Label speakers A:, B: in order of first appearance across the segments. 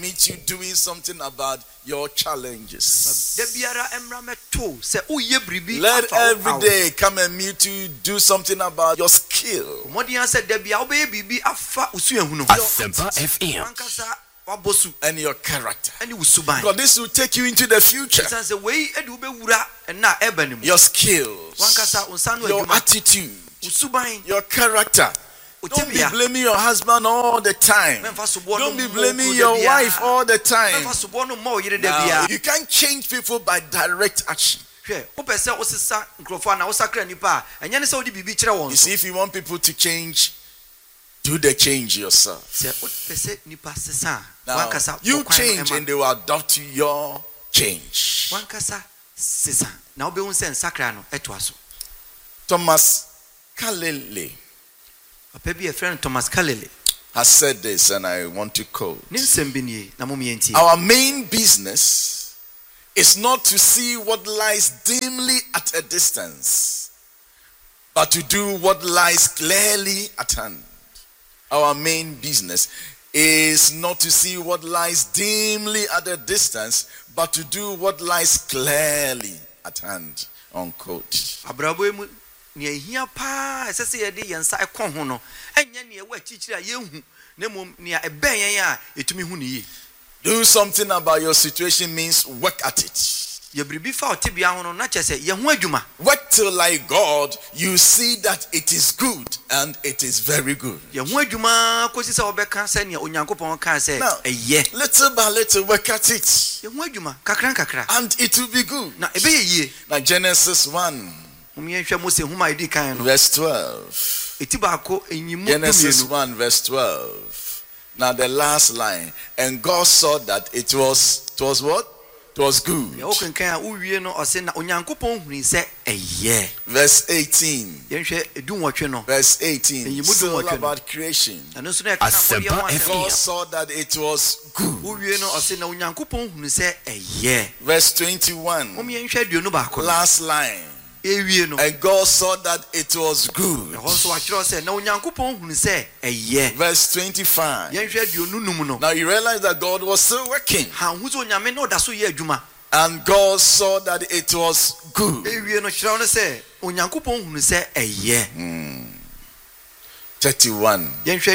A: meet you doing something about your challenges. Let every day come and meet you do something about your skill.
B: Asempa FM.
A: And your character. Because this will take you into the future. Your skills, your attitude, your character. Don't be blaming your husband all the time. Don't be blaming your wife all the time. Now, you can't change people by direct action. You see, if you want people to change, do the change yourself. Now, you change and they will adopt your change. Thomas Kalele has said this, and I want to quote. Our main business is not to see what lies dimly at a distance, but to do what lies clearly at hand. Our main business is not to see what lies dimly at a distance, but to do what lies clearly at hand. Unquote. Do something about your situation means work at it. Work till like God, you see that it is good and it is very good. Now, little by little, work at it. And it will be good. Now, Genesis 1, verse 12. Genesis 1, verse 12. Now, the last line. And God saw that it was what? It was good. Verse 18. Verse 18. Still about creation. God saw that it was good. Verse 21. Last line. And God saw that it was good. Verse 25. Now you realize that God was still working. And God saw that it was good. 31.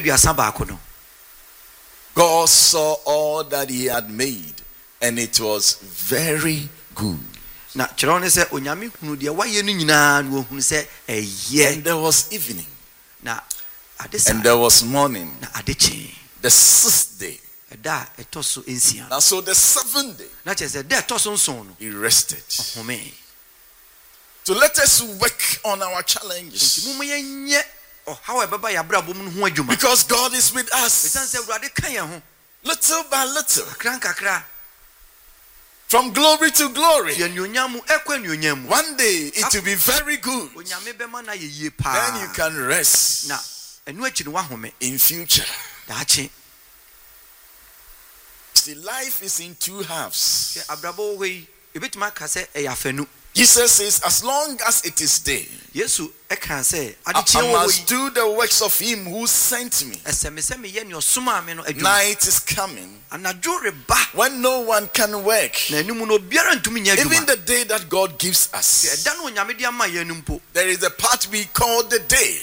A: God saw all that he had made, and it was very good. And there was evening. And there was morning. The sixth day. Now, so the seventh day, he rested. So let us work on our challenges. Because God is with us. Little by little. From glory to glory. One day it will be very good. Then you can rest in future. See, life is in two halves. Jesus says, as long as it is day, I must do the works of him who sent me. Night is coming when no one can work. Even the day that God gives us, there is a part we call the day,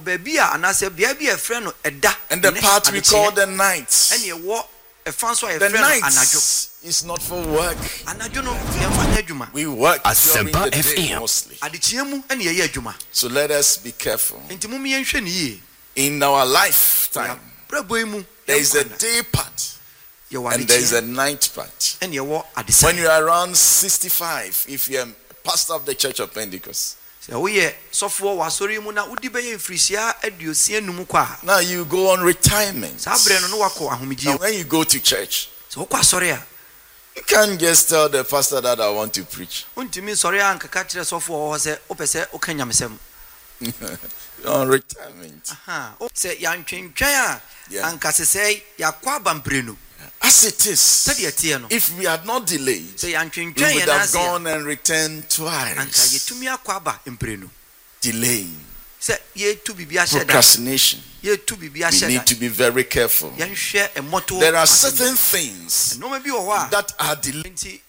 A: and the part we call the night. The night is not for work. We work during the day mostly. So let us be careful. In our lifetime, there is a day part and there is a night part. When you are around 65, if you are pastor of the Church of Pentecost, now you go on retirement. Now when you go to church, you can't just tell the pastor that I want to preach. On retirement. As it is, if we had not delayed, we would have gone and returned twice. Delaying. procrastination. We need to be very careful. There are certain things that are delayed.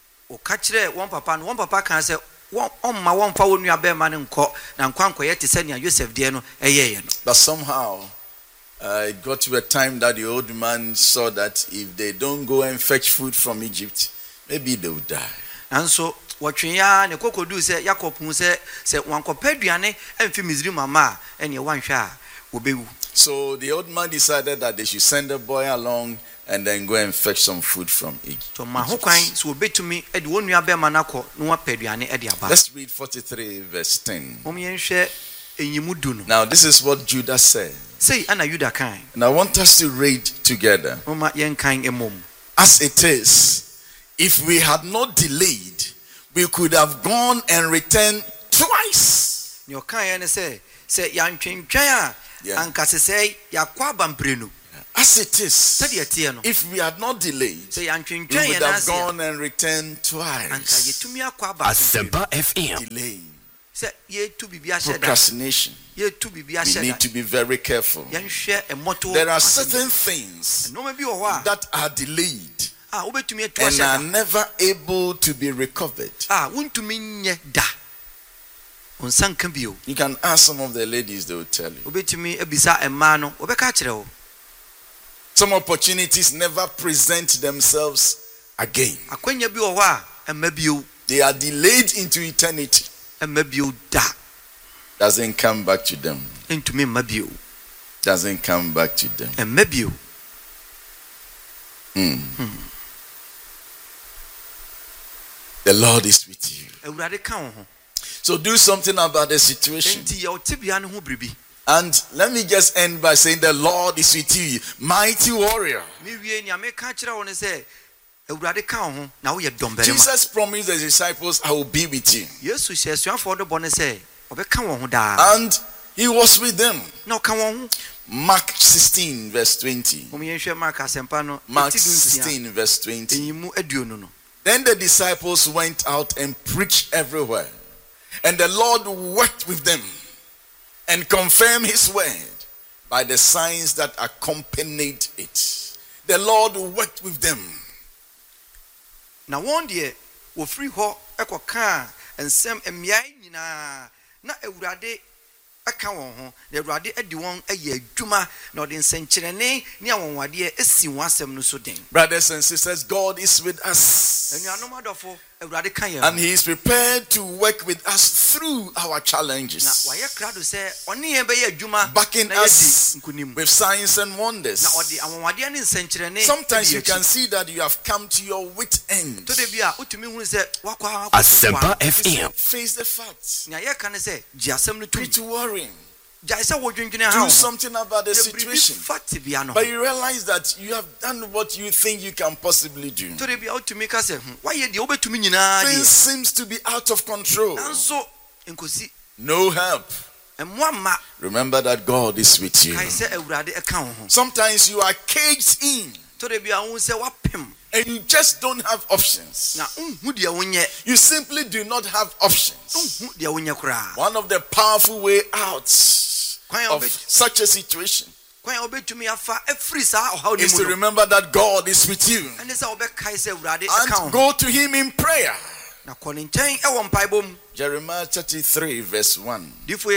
A: But somehow it got to a time that the old man saw that if they don't go and fetch food from Egypt, maybe they will die.
B: And so what ya ne kokodu se Jacob hu se wankopaduane emfi Misri mama ene wanhwa obewu.
A: So the old man decided that they should send the boy along and then go and fetch some food from Egypt. Let's read 43 verse 10. Now this is what Judah said. And I want us to read together. As it is, if we had not delayed, we could have gone and returned twice. As it is, if we had not delayed, we would have gone and returned twice. Delay. Procrastination. We need to be very careful. There are certain things that are delayed and are never able to be recovered. You can ask some of the ladies, they will tell you. Some opportunities never present themselves again. They are delayed into eternity. Doesn't come back to them. Doesn't come back to them. The Lord is with you. So do something about the situation. And let me just end by saying the Lord is with you, mighty warrior. Jesus promised the disciples, I will be with you. And he was with them. Mark 16 verse 20. Mark 16 verse 20. Then the disciples went out and preached everywhere. And the Lord worked with them and confirmed his word by the signs that accompanied it. The Lord worked with them.
B: Now one day, we free ho ekoka ensem emiai nyina na ewurade aka won ho na ewurade adi won aye adwuma na odi nsenkyerene ne awonwade esi won asem no so den.
A: Brothers and sisters, God is with us.
B: Enuanom adofo ewurade kan ye.
A: And he is prepared to work with us through our challenges.
B: Na waye krado se oni ye be ye adwuma
A: backing us with signs and wonders.
B: Na odi awonwade ne nsenkyerene.
A: Sometimes you can see that you have come to your wit end.
B: To de bia utumi hu se wakwa
C: Asempa FM.
A: Face the facts.
B: Na ye kan se ji asem no tu.
A: To worrying.
B: Do
A: something about the situation. But you realize that you have done what you think you can possibly do. Things seems to be out of control. No help. Remember that God is with you. Sometimes you are caged in. And you just don't have options. You simply do not have options. One of the powerful way outs of such a situation is to remember that God is with you and go to him in prayer. Jeremiah 33 verse 1.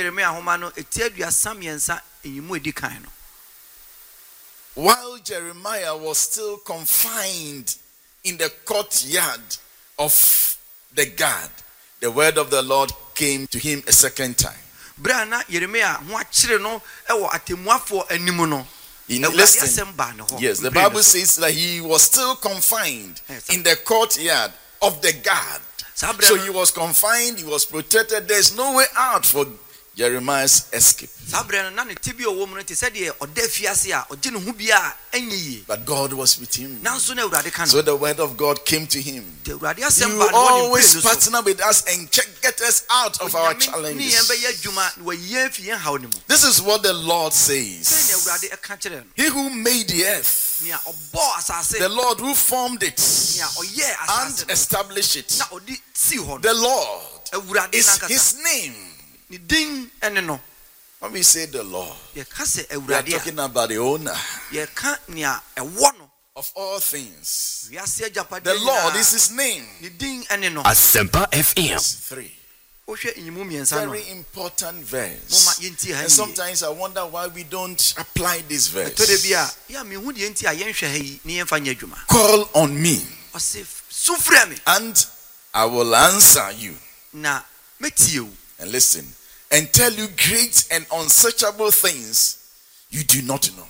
A: While Jeremiah was still confined in the courtyard of the guard, the word of the Lord came to him a second time. Listen. Yes, the Bible says that he was still confined in the courtyard of the guard. So he was confined, he was protected. There's no way out for Jeremiah's escape. But God was with him. So the word of God came to him. You always partner with us and get us out of our challenges. This is what the Lord says. He who made the earth, the Lord who formed it and established it, the Lord is his name. When we say the Lord, we are talking about the owner of all things. The Lord is his name.
C: Asempa FM.
A: 3. Very important verse. And sometimes I wonder why we don't apply this verse. Call on me, and I will answer you. And listen, and tell you great and unsearchable things you do not know.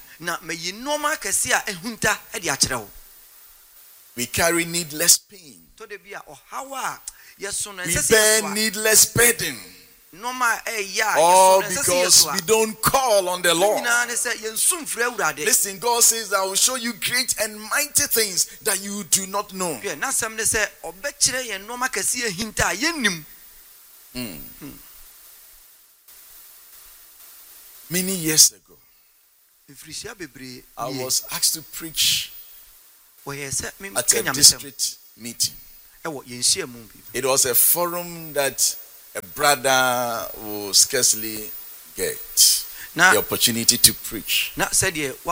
A: We carry needless pain. We bear needless burden. All because we don't call on the Lord. Listen, God says, I will show you great and mighty things that you do not know. Many years ago, I was asked to preach at a district meeting. It was a forum that a brother will scarcely get the opportunity to preach. So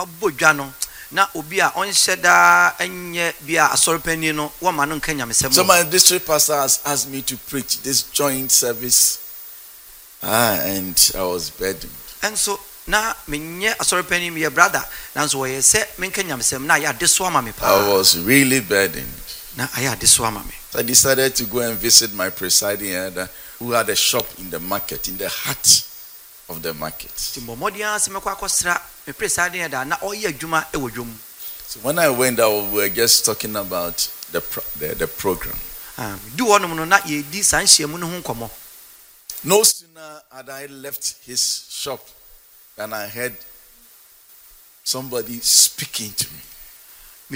A: my district pastor has asked me to preach this joint service, and I was burdened.
B: And so now me brother. I
A: was really burdened.
B: So
A: I decided to go and visit my presiding elder, who had a shop in the market, in the heart of the market. So when I went out, we were just talking about the program. No sooner had I left his shop than I heard somebody speaking to me.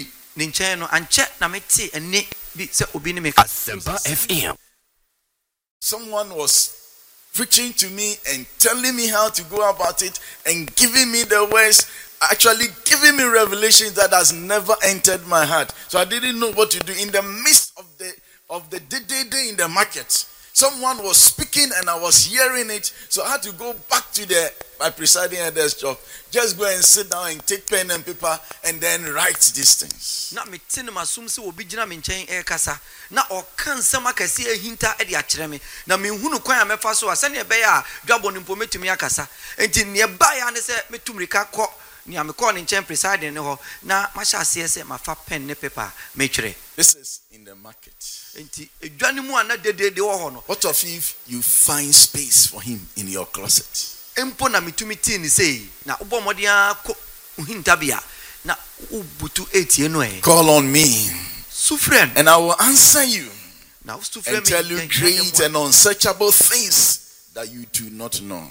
C: Asempa FM.
A: Someone was preaching to me and telling me how to go about it and giving me the words, actually giving me revelations that has never entered my heart. So I didn't know what to do. In the midst of the day in the market, someone was speaking and I was hearing it. So I had to go back to my presiding elder's job. Just go and sit down and take pen and paper and then write these things. This is in the market. What of if you find space for him in your closet? Call on me, and I will answer you and tell you great and unsearchable things that you do not know.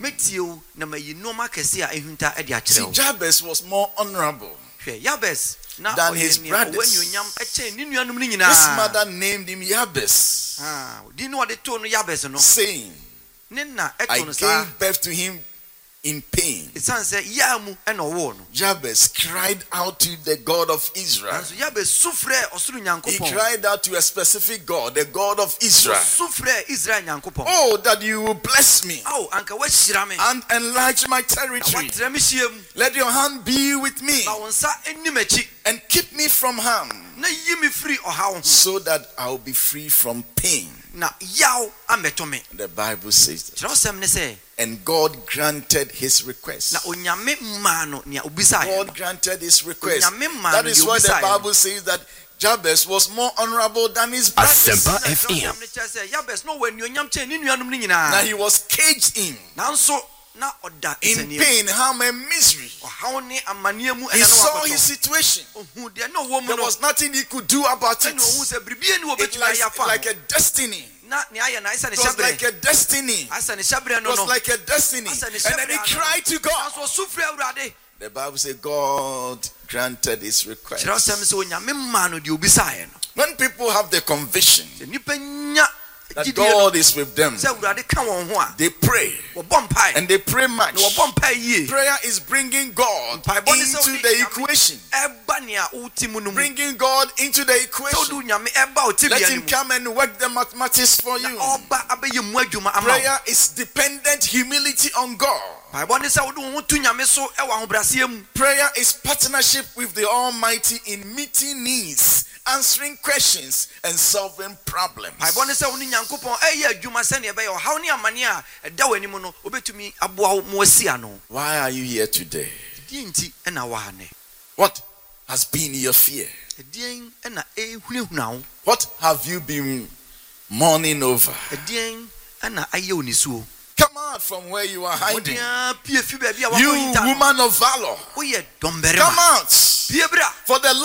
A: See, Jabez was more honorable than his brothers. His mother named him Jabez, saying, I gave birth to him in pain. Jabez cried out to the God of Israel. He cried out to a specific God, the God of Israel. Oh, that you will bless me and enlarge my territory. Let your hand be with me and keep me from harm, so that I will be free from pain. The Bible says that. And God granted his request. God granted his request. That is why the Bible says that Jabez was more honorable than his brothers.
C: Asempa FM.
A: Now he was caged in pain, harm, and misery. He saw his situation. There was nothing he could do about it. It's like a destiny. It was like a destiny. It was like a destiny. And then he cried to God. The Bible says God granted his request. When people have the conviction that God is with them. They pray. And they pray much. Prayer is bringing God into the equation. Bringing God into the equation. Let him come and work the mathematics for you. Prayer is dependent humility on God. Prayer is partnership with the Almighty in meeting needs, answering questions, and solving problems. Why are you here today? What has been your fear? What have you been mourning over? Come out from where you are hiding. You woman of valor. Come out. For the